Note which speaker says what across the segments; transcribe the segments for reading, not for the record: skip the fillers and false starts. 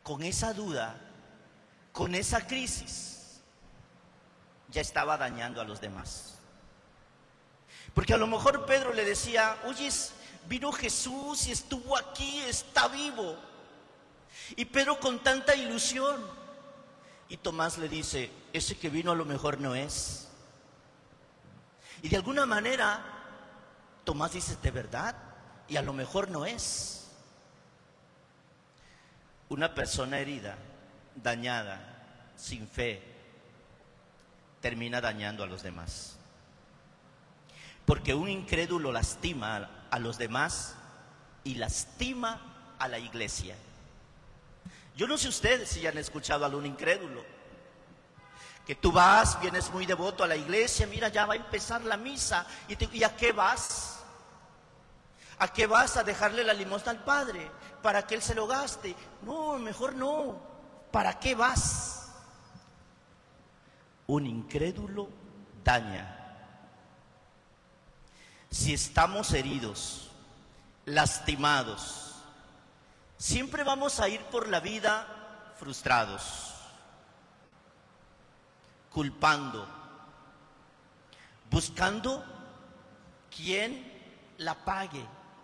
Speaker 1: con esa duda, con esa crisis, ya estaba dañando a los demás. Porque a lo mejor Pedro le decía: oye, vino Jesús y estuvo aquí, está vivo. Y Pedro con tanta ilusión. Y Tomás le dice: ese que vino a lo mejor no es. Y de alguna manera Tomás dice: de verdad, y a lo mejor no es. Una persona herida, dañada, sin fe, termina dañando a los demás. Porque un incrédulo lastima a los demás y lastima a la iglesia. Yo no sé ustedes si ya han escuchado a algún incrédulo, que tú vas, vienes muy devoto a la iglesia, mira, ya va a empezar la misa, ¿y a qué vas? ¿A qué vas? A dejarle la limosna al Padre, para que Él se lo gaste. No, mejor no. ¿Para qué vas? Un incrédulo daña. Si estamos heridos, lastimados, siempre vamos a ir por la vida frustrados, culpando, buscando quien la pague.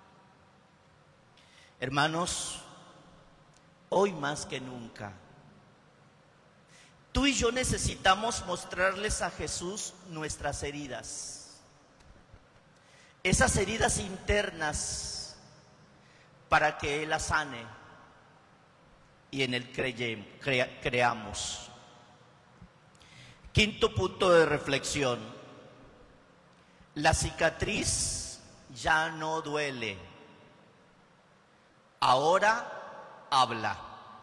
Speaker 1: Hermanos, hoy más que nunca, tú y yo necesitamos mostrarles a Jesús nuestras heridas, esas heridas internas, para que Él las sane y en Él creamos. Quinto punto de reflexión: la cicatriz ya no duele, ahora habla.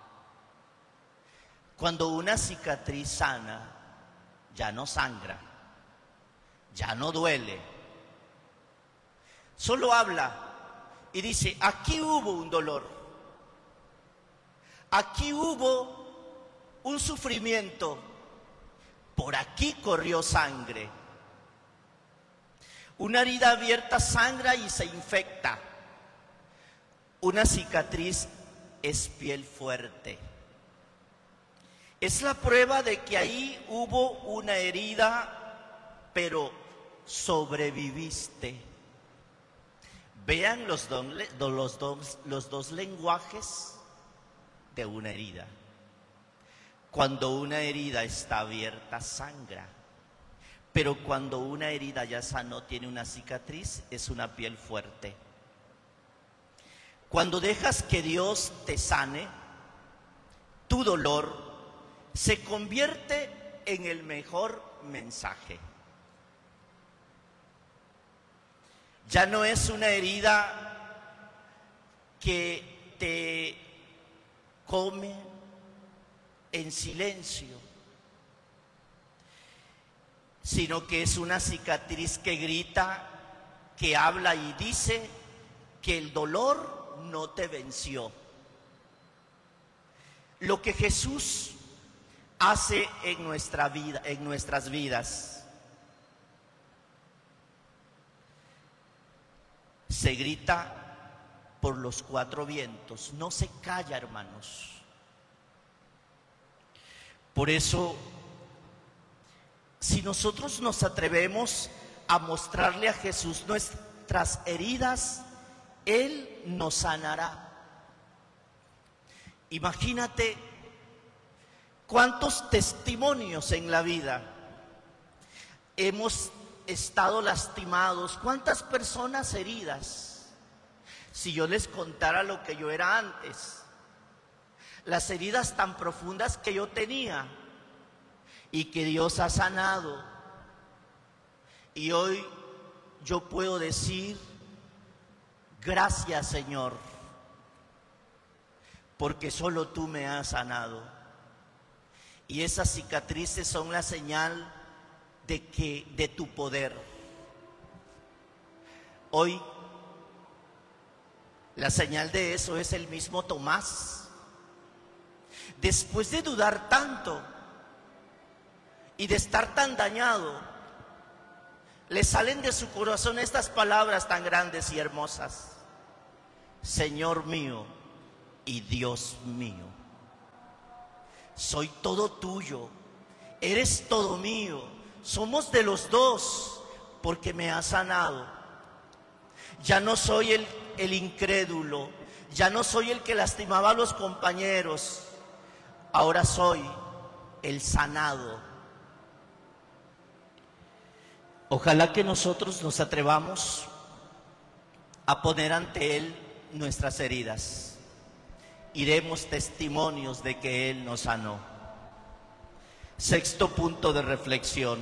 Speaker 1: Cuando una cicatriz sana, ya no sangra, ya no duele, solo habla y dice: aquí hubo un dolor, aquí hubo un sufrimiento, por aquí corrió sangre. Una herida abierta sangra y se infecta. Una cicatriz es piel fuerte. Es la prueba de que ahí hubo una herida, pero sobreviviste. Vean los dos lenguajes de una herida. Cuando una herida está abierta, sangra. Pero cuando una herida ya sanó, tiene una cicatriz, es una piel fuerte. Cuando dejas que Dios te sane, tu dolor se convierte en el mejor mensaje. Ya no es una herida que te come en silencio, sino que es una cicatriz que grita, que habla y dice que el dolor no te venció. Lo que Jesús hace en nuestra vida, en nuestras vidas, se grita por los cuatro vientos, no se calla, hermanos. Por eso, si nosotros nos atrevemos a mostrarle a Jesús nuestras heridas, Él nos sanará. Imagínate cuántos testimonios en la vida hemos estado lastimados, cuántas personas heridas. Si yo les contara lo que yo era antes, las heridas tan profundas que yo tenía y que Dios ha sanado, y hoy yo puedo decir: gracias, Señor, porque solo tú me has sanado. Y esas cicatrices son la señal de tu poder. Hoy la señal de eso es el mismo Tomás. Después de dudar tanto y de estar tan dañado, le salen de su corazón estas palabras tan grandes y hermosas: Señor mío y Dios mío. soy todo tuyo, eres todo mío, somos de los dos, porque me has sanado. Ya no soy el incrédulo, ya no soy el que lastimaba a los compañeros, ahora soy el sanado. Ojalá que nosotros nos atrevamos a poner ante Él nuestras heridas y demos testimonios de que Él nos sanó. Sexto punto de reflexión: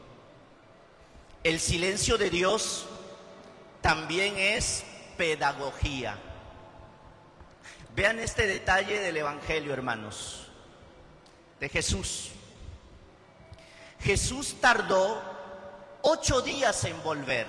Speaker 1: el silencio de Dios también es pedagogía. Vean este detalle del Evangelio, hermanos, de Jesús. Jesús tardó 8 días en volver.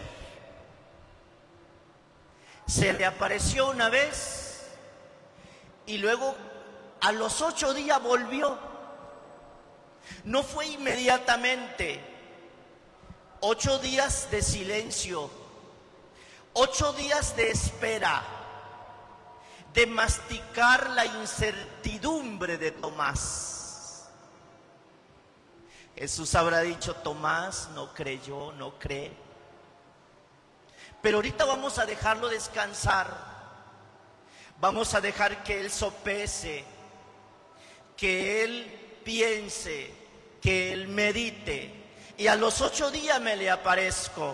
Speaker 1: Se le apareció una vez y luego a los 8 días volvió. No fue inmediatamente. 8 días de silencio, 8 días de espera, de masticar la incertidumbre de Tomás. Jesús habrá dicho: Tomás no creyó, no cree. Pero ahorita vamos a dejarlo descansar. Vamos a dejar que Él sopese, que Él piense, que Él medite. Y a los 8 días me le aparezco.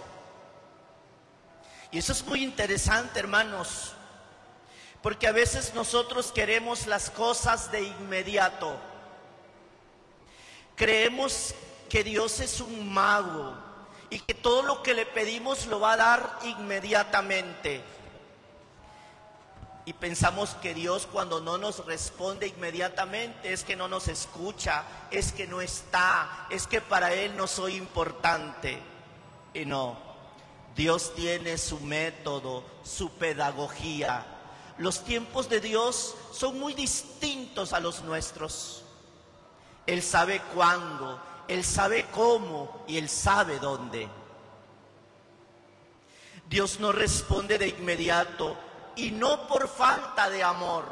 Speaker 1: Y eso es muy interesante, hermanos, porque a veces nosotros queremos las cosas de inmediato. Creemos que Dios es un mago y que todo lo que le pedimos lo va a dar inmediatamente. Y pensamos que Dios, cuando no nos responde inmediatamente, es que no nos escucha, es que no está, es que para Él no soy importante. Y no, Dios tiene su método, su pedagogía. Los tiempos de Dios son muy distintos a los nuestros. Él sabe cuándo, Él sabe cómo y Él sabe dónde. Dios no responde de inmediato, y no por falta de amor,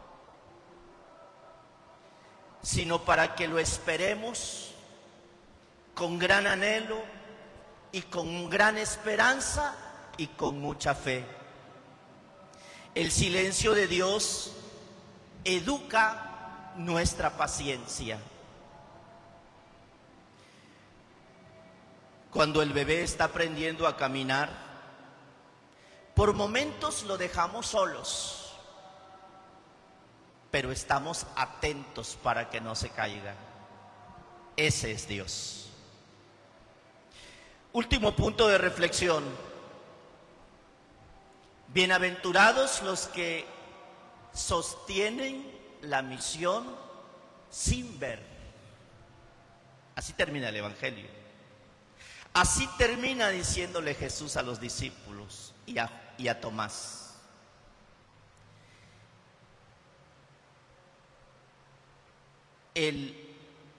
Speaker 1: sino para que lo esperemos con gran anhelo y con gran esperanza y con mucha fe. El silencio de Dios educa nuestra paciencia. Cuando el bebé está aprendiendo a caminar, por momentos lo dejamos solos, pero estamos atentos para que no se caiga. Ese es Dios. Último punto de reflexión: bienaventurados los que sostienen la misión sin ver. Así termina el Evangelio. Así termina diciéndole Jesús a los discípulos y a Tomás. El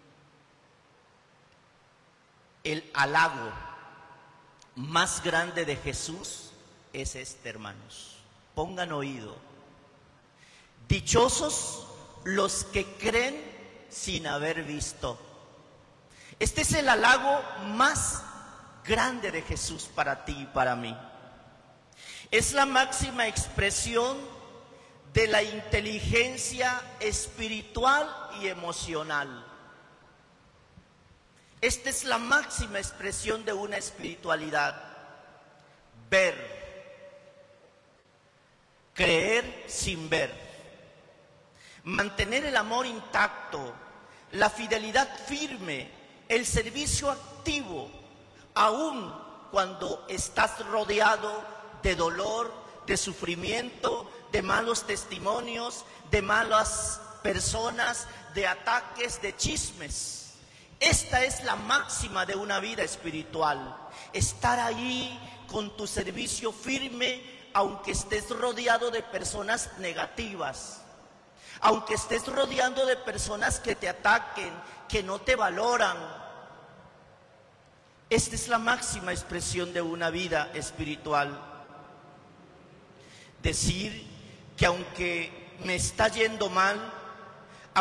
Speaker 1: halago más grande de Jesús es este, hermanos. Pongan oído. Dichosos los que creen sin haber visto. Este es el halago más grande de Jesús para ti y para mí. Es la máxima expresión de la inteligencia espiritual y emocional. Esta es la máxima expresión de una espiritualidad. Ver, creer sin ver, mantener el amor intacto, la fidelidad firme, el servicio activo, aun cuando estás rodeado de dolor, de sufrimiento, de malos testimonios, de malas personas, de ataques, de chismes. Esta es la máxima de una vida espiritual. Estar ahí con tu servicio firme, aunque estés rodeado de personas negativas, aunque estés rodeado de personas que te ataquen, que no te valoran. Esta es la máxima expresión de una vida espiritual. Decir que aunque me está yendo mal,